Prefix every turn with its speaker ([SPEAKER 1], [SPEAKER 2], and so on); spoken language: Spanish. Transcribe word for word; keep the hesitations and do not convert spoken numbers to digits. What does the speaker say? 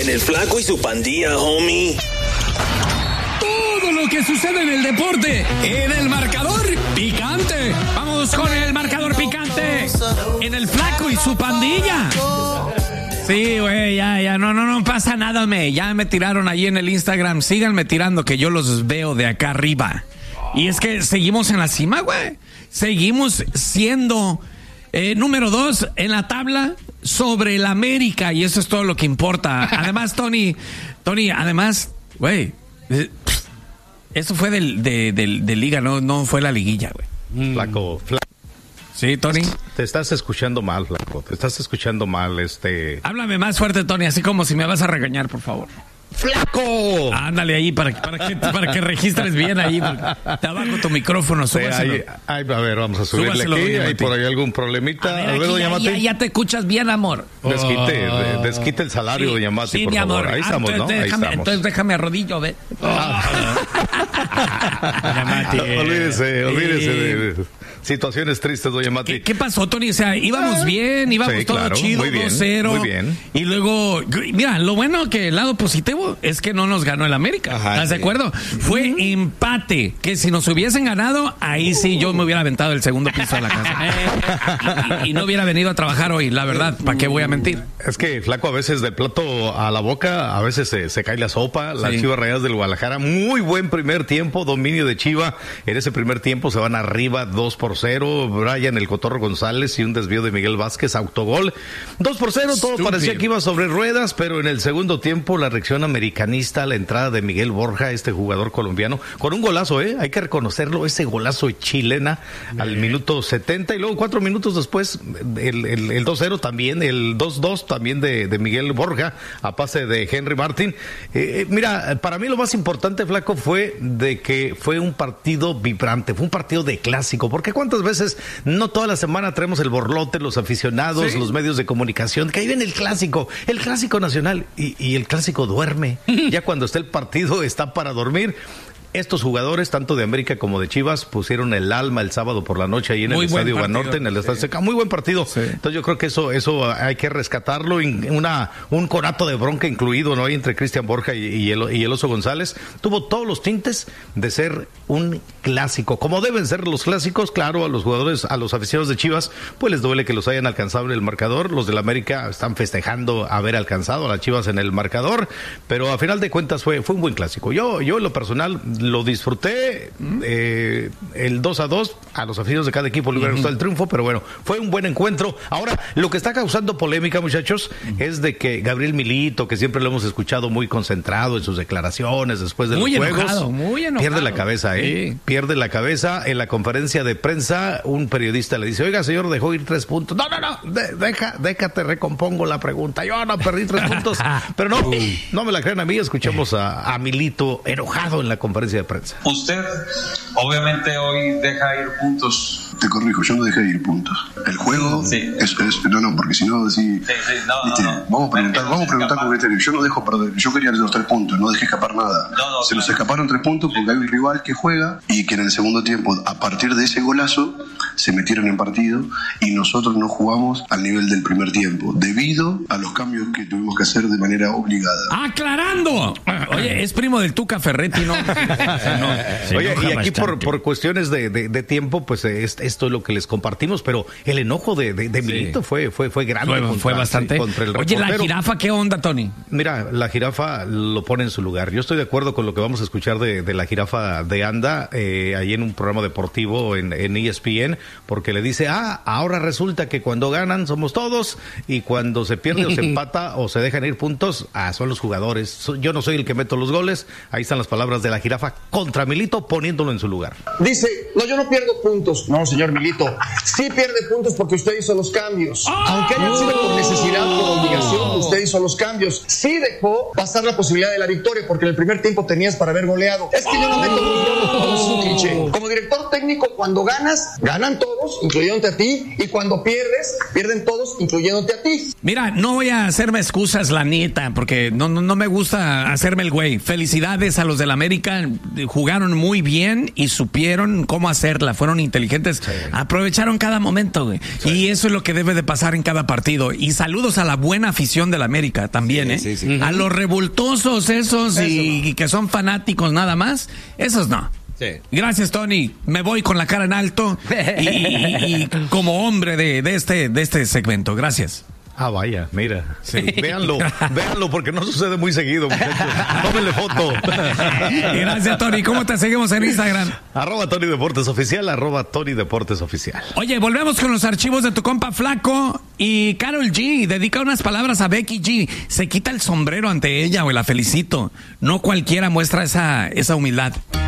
[SPEAKER 1] En el Flaco y su pandilla, homie.
[SPEAKER 2] Todo lo que sucede en el deporte, en el marcador picante. Vamos con el marcador picante. En el Flaco y su pandilla. Sí, güey, ya, ya, no, no, no pasa nada, me. Ya me tiraron ahí en el Instagram. Síganme tirando que yo los veo de acá arriba. Y es que seguimos en la cima, güey. Seguimos siendo eh, número dos en la tabla sobre el América. Y eso es todo lo que importa. Además, Tony, Tony, además, güey, eh, eso fue del, de, del, de liga, no, no fue la liguilla, güey.
[SPEAKER 3] Mm. Flaco, flaco.
[SPEAKER 2] Sí, Tony.
[SPEAKER 3] Te estás escuchando mal, Flaco. Te estás escuchando mal, este...
[SPEAKER 2] Háblame más fuerte, Tony, así como si me vas a regañar, por favor.
[SPEAKER 3] ¡Flaco!
[SPEAKER 2] Ándale ahí para, para, que, para que registres bien ahí. Te abajo tu micrófono, súbaselo.
[SPEAKER 3] Sí, ahí, ahí, a ver, vamos a subirle súbaselo, aquí. ¿Hay por ahí algún problemita?
[SPEAKER 2] A ver,
[SPEAKER 3] a ver, doña
[SPEAKER 2] ya,
[SPEAKER 3] Mati.
[SPEAKER 2] Ya, ya te escuchas bien, amor.
[SPEAKER 3] Desquite,
[SPEAKER 2] oh.
[SPEAKER 3] desquite el salario,
[SPEAKER 2] sí,
[SPEAKER 3] doña Mati,
[SPEAKER 2] sí,
[SPEAKER 3] por
[SPEAKER 2] mi
[SPEAKER 3] favor.
[SPEAKER 2] amor.
[SPEAKER 3] Ahí estamos,
[SPEAKER 2] ah,
[SPEAKER 3] ¿no? Ahí
[SPEAKER 2] déjame,
[SPEAKER 3] estamos.
[SPEAKER 2] Entonces déjame arrodillo, ve. Oh.
[SPEAKER 3] Doña Mati. Olvídese, olvídese de... situaciones tristes, doña Mati.
[SPEAKER 2] ¿Qué, ¿Qué pasó, Tony? O sea, íbamos bien, íbamos
[SPEAKER 3] sí,
[SPEAKER 2] todo
[SPEAKER 3] claro,
[SPEAKER 2] chido,
[SPEAKER 3] muy bien,
[SPEAKER 2] dos cero.
[SPEAKER 3] Muy bien.
[SPEAKER 2] Y luego, mira, lo bueno que el lado positivo es que no nos ganó el América. Ajá, ¿estás sí. de acuerdo? Fue uh-huh. empate, que si nos hubiesen ganado, ahí sí yo me hubiera aventado el segundo piso de la casa. y, y no hubiera venido a trabajar hoy, la verdad, ¿para qué voy a mentir?
[SPEAKER 3] Es que, Flaco, a veces del plato a la boca, a veces se, se cae la sopa. Las sí. Chivas Rayadas del Guadalajara, muy buen primer tiempo, dominio de Chiva. En ese primer tiempo se van arriba dos por cero. Brian el Cotorro González y un desvío de Miguel Vázquez, autogol. dos por cero, todo Stupid. Parecía que iba sobre ruedas, pero en el segundo tiempo la reacción americanista a la entrada de Miguel Borja, este jugador colombiano, con un golazo, ¿eh? Hay que reconocerlo, ese golazo chilena Bien. Al minuto setenta y luego cuatro minutos después el, el, el dos cero también, el dos dos también de, de Miguel Borja a pase de Henry Martin. Eh, mira, para mí lo más importante, Flaco, fue de que fue un partido vibrante, fue un partido de clásico, porque cuántas veces no toda la semana traemos el borlote, los aficionados, ¿sí? Los medios de comunicación, que ahí viene el clásico, el clásico nacional, y, y el clásico duerme. Ya cuando está el partido está para dormir. Estos jugadores, tanto de América como de Chivas, pusieron el alma el sábado por la noche ahí en Muy el Estadio Banorte, en el Estadio Seca. Muy buen partido. Sí. Entonces yo creo que eso eso hay que rescatarlo. Una un conato de bronca incluido, ¿no? Ahí entre Cristian Borja y, y, el, y el Oso González. Tuvo todos los tintes de ser un clásico. Como deben ser los clásicos, claro, a los jugadores, a los aficionados de Chivas, pues les duele que los hayan alcanzado en el marcador. Los del América están festejando haber alcanzado a las Chivas en el marcador. Pero a final de cuentas fue, fue un buen clásico. Yo, yo en lo personal lo disfruté, eh, el dos a dos, a los aficionados de cada equipo le hubiera gustado el triunfo, pero bueno, fue un buen encuentro. Ahora, lo que está causando polémica, muchachos, uh-huh. es de que Gabriel Milito, que siempre lo hemos escuchado muy concentrado en sus declaraciones después de
[SPEAKER 2] muy
[SPEAKER 3] los
[SPEAKER 2] enojado,
[SPEAKER 3] juegos,
[SPEAKER 2] muy enojado.
[SPEAKER 3] pierde la cabeza, ¿eh? Sí. Pierde la cabeza. En la conferencia de prensa, un periodista le dice, oiga, señor, dejó ir tres puntos. No, no, no, de, deja, déjate, recompongo la pregunta. Yo no perdí tres puntos, pero no, Uy. no me la crean a mí. Escuchamos a, a Milito enojado en la conferencia de prensa.
[SPEAKER 4] Usted obviamente hoy deja ir puntos.
[SPEAKER 5] Te corrijo, yo no dejé ir puntos. El juego sí. es, es no, no, porque si no, si,
[SPEAKER 4] sí, sí, no,
[SPEAKER 5] ¿viste?
[SPEAKER 4] no, no.
[SPEAKER 5] vamos a preguntar, vamos a preguntar con criterio. Yo no dejo perder, yo quería los tres puntos, no dejé escapar nada.
[SPEAKER 4] No, no,
[SPEAKER 5] Se
[SPEAKER 4] claro.
[SPEAKER 5] nos escaparon tres puntos porque hay un rival que juega y que en el segundo tiempo, a partir de ese golazo, se metieron en partido y nosotros no jugamos al nivel del primer tiempo, debido a los cambios que tuvimos que hacer de manera obligada.
[SPEAKER 2] ¡Aclarando! Oye, es primo del Tuca Ferretti, ¿no?
[SPEAKER 3] no Oye, y aquí por, por cuestiones de, de, de tiempo, pues es, esto es lo que les compartimos, pero el enojo de, de, de Milito sí. fue, fue, fue grande.
[SPEAKER 2] Fue,
[SPEAKER 3] contra,
[SPEAKER 2] fue bastante.
[SPEAKER 3] Contra el
[SPEAKER 2] Oye,
[SPEAKER 3] reportero.
[SPEAKER 2] la jirafa, ¿qué onda, Tony?
[SPEAKER 3] Mira, la jirafa lo pone en su lugar. Yo estoy de acuerdo con lo que vamos a escuchar de, de la jirafa de Anda, eh, ahí en un programa deportivo en, en E S P N, porque le dice, ah, ahora resulta que cuando ganan somos todos, y cuando se pierde o se empata o se dejan ir puntos, ah, son los jugadores. Yo no soy el que meto los goles. Ahí están las palabras de la jirafa contra Milito, poniéndolo en su lugar.
[SPEAKER 6] Dice, no, yo no pierdo puntos. No, señor Milito, sí pierde puntos porque usted hizo los cambios. ¡Oh! Aunque haya sido por necesidad, por obligación, usted hizo los cambios. Sí dejó pasar la posibilidad de la victoria porque en el primer tiempo tenías para haber goleado. Es que yo no meto los goles, todo es un cliché. Como director técnico, cuando ganas, ganan todos, incluyéndote a ti, y cuando pierdes, pierden todos, incluyéndote a ti.
[SPEAKER 2] Mira, no voy a hacerme excusas, la neta, porque no, no, no me gusta hacerme el güey. Felicidades a los del América, jugaron muy bien y supieron cómo hacerla, fueron inteligentes, sí. aprovecharon cada momento, güey. Sí. Y eso es lo que debe de pasar en cada partido. Y saludos a la buena afición del América. América también, ¿eh?
[SPEAKER 7] Sí, sí, sí.
[SPEAKER 2] A los revoltosos esos y,
[SPEAKER 7] no.
[SPEAKER 2] y que son fanáticos nada más, esos no.
[SPEAKER 7] Sí.
[SPEAKER 2] Gracias, Tony. Me voy con la cara en alto y, y- y como hombre de, de este de este segmento. Gracias.
[SPEAKER 3] Ah, vaya, mira. Sí. Véanlo, véanlo porque no sucede muy seguido, muchachos. Tómenle foto.
[SPEAKER 2] Gracias, Tony. ¿Cómo te seguimos en Instagram?
[SPEAKER 3] Arroba Tony Deportes Oficial, arroba Tony Deportes Oficial.
[SPEAKER 2] Oye, volvemos con los archivos de tu compa Flaco y Karol G. Dedica unas palabras a Becky G. Se quita el sombrero ante ella, güey, la felicito. No cualquiera muestra esa, esa humildad.